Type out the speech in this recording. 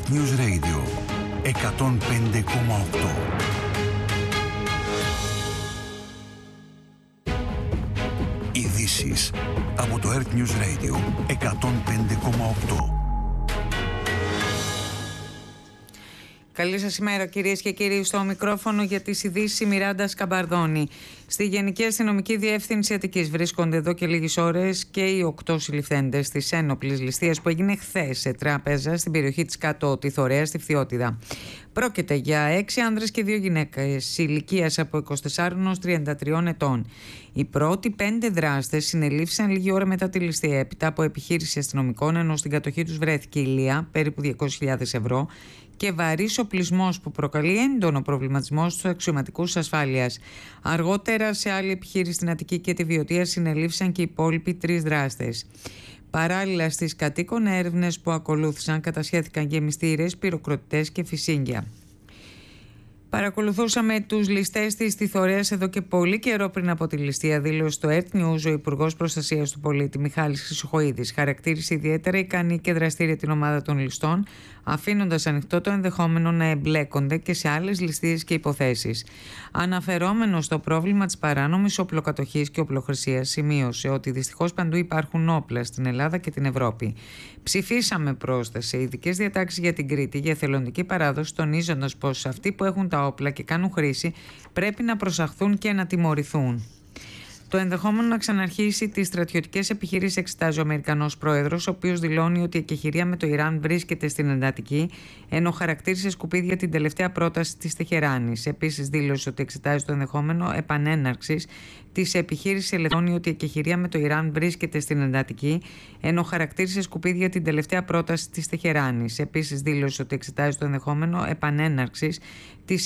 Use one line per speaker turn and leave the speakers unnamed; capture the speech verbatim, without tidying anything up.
Earth News Radio εκατόν πέντε κόμμα οκτώ. Ειδήσεις από το Earth News Radio εκατόν πέντε κόμμα οκτώ.
Καλή σας ημέρα, κυρίες και κύριοι. Στο μικρόφωνο για τις ειδήσεις η Μιράντα Σκαμπαρδόνη. Στη Γενική Αστυνομική Διεύθυνση Αττικής βρίσκονται εδώ και λίγες ώρες και οι οκτώ συλληφθέντες της ένοπλης ληστείας που έγινε χθες σε τράπεζα στην περιοχή της Κάτω Τιθωρέα στη Φθιώτιδα. Πρόκειται για έξι άνδρες και δύο γυναίκες ηλικίας από είκοσι τεσσάρων έως τριάντα τριών ετών. Οι πρώτοι πέντε δράστες συνελήφθησαν λίγη ώρα μετά τη ληστεία, έπειτα από επιχείρηση αστυνομικών, ενώ στην κατοχή τους βρέθηκε ηλία, περίπου διακόσιες χιλιάδες ευρώ, και βαρύς οπλισμός που προκαλεί έντονο προβληματισμό στους αξιωματικούς ασφάλειας. Αργότερα, σε άλλη επιχείρηση στην Αττική και τη Βιωτία, συνελήφθησαν και οι υπόλοιποι τρεις δράστες. Παράλληλα, στις κατοίκων έρευνες που ακολούθησαν, κατασχέθηκαν γεμιστήρες, πυροκροτητές και φυσίγγια. Παρακολουθούσαμε τους ληστές της Τιθωρέας εδώ και πολύ καιρό πριν από τη ληστεία, δήλωσε στο Earth News ο Υπουργός Προστασίας του Πολίτη Μιχάλης Χρυσοχοΐδης. Χαρακτήρισε ιδιαίτερα ικανή και δραστήρια την ομάδα των ληστών, αφήνοντας ανοιχτό το ενδεχόμενο να εμπλέκονται και σε άλλες ληστείες και υποθέσεις. Αναφερόμενο στο πρόβλημα της παράνομης οπλοκατοχής και οπλοχρησίας, σημείωσε ότι δυστυχώς παντού υπάρχουν όπλα στην Ελλάδα και την Ευρώπη. Ψηφίσαμε, πρόσθεσε, ειδικές διατάξεις για την Κρήτη για εθελοντική παράδοση, τονίζοντας πως αυτοί που έχουν τα όπλα και κάνουν χρήση πρέπει να προσαχθούν και να τιμωρηθούν. Το ενδεχόμενο να ξαναρχίσει τις στρατιωτικές επιχειρήσεις εξετάζει ο Αμερικανός πρόεδρος, ο οποίος δηλώνει ότι η εκεχηρία με το Ιράν βρίσκεται στην εντατική, ενώ χαρακτήρισε σκουπίδια την τελευταία πρόταση της Τεχεράνης. Επίσης, δήλωσε ότι εξετάζει το ενδεχόμενο επανέναρξης της επιχείρησης Ελευθερώνει ότι η εκεχηρία με το Ιράν βρίσκεται στην εντατική, ενώ χαρακτήρισε σκουπίδια την τελευταία πρόταση της Τεχεράνης. Επίσης, δήλωσε ότι εξετάζει το ενδεχόμενο επανέναρξης της